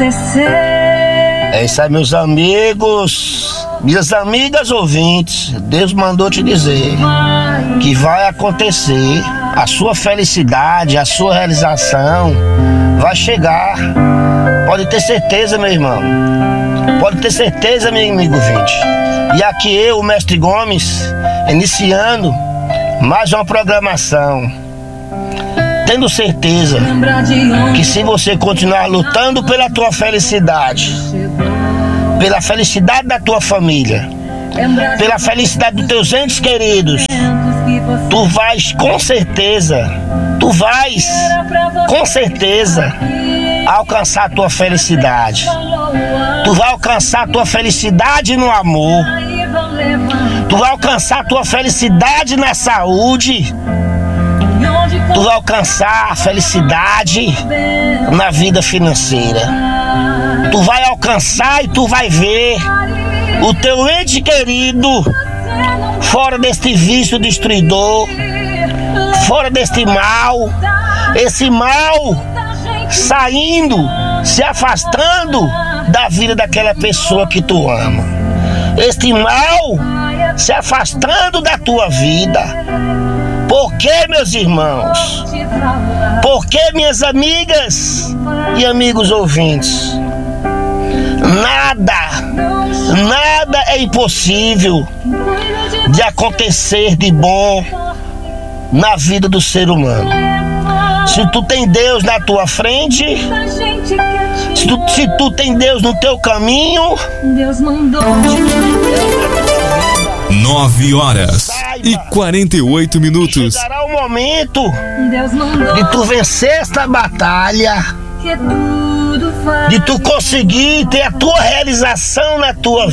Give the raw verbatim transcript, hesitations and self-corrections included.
acontecer. É isso aí, meus amigos, minhas amigas ouvintes. Deus mandou te dizer que vai acontecer. A sua felicidade, a sua realização vai chegar. Pode ter certeza, meu irmão. Pode ter certeza, meu amigo ouvinte. E aqui eu, o Mestre Gomes, iniciando mais uma programação, tendo certeza que se você continuar lutando pela tua felicidade, pela felicidade da tua família, pela felicidade dos teus entes queridos, tu vais com certeza, tu vais com certeza alcançar a tua felicidade. Tu vai alcançar a tua felicidade no amor. Tu vai alcançar a tua felicidade na saúde. Tu vai alcançar a felicidade na vida financeira. Tu vai alcançar e tu vai ver o teu ente querido fora deste vício destruidor, fora deste mal, esse mal saindo, se afastando da vida daquela pessoa que tu ama. Este mal se afastando da tua vida. Por que, meus irmãos? Por que, minhas amigas e amigos ouvintes? Nada, nada é impossível de acontecer de bom na vida do ser humano. Se tu tem Deus na tua frente, se tu, se tu tem Deus no teu caminho, Deus mandou. Nove horas e quarenta e oito minutos. chegará o momento Deus mandou de tu vencer esta batalha, que tudo vai de tu conseguir ter a tua realização na tua